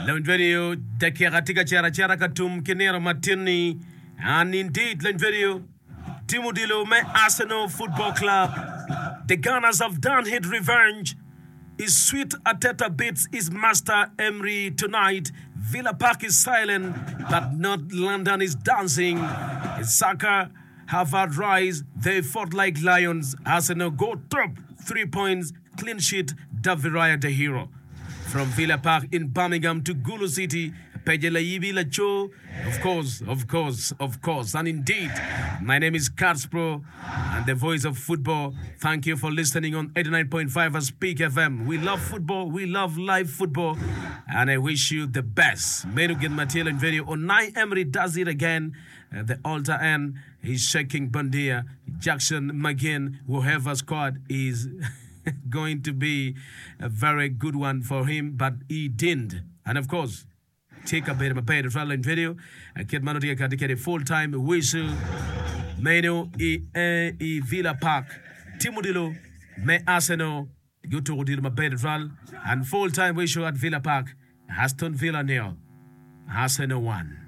video Dakiratika Chara Katum Kinero Martini. And indeed, video Timudilo me Arsenal Football Club. The Gunners have done his revenge. His sweet Ateta beats his master Emery tonight. Villa Park is silent, but not London is dancing. Saka have rise. They fought like lions. Arsenal go top. 3 points. Clean sheet. David Raya the hero. From Villa Park in Birmingham to Gulu City, Pejela Yibi Lacho, of course. And indeed, my name is Carspro and the voice of football. Thank you for listening on 89.5 Speak FM. We love football, we love live football, and I wish you the best. Menugen Material and video. Unai Emery does it again. The altar end, he's shaking Bandia, Jackson McGinn, whoever squad is going to be a very good one for him, but he didn't. And of course, take a bit of a pay to travel in video. Kid Manotia Katikari full-time whistle. Meno e Villa Park. Timudilo me Arsenal. Go to Udilma Pedral. And full-time whistle at Villa Park. Aston Villa nil. Arsenal 1.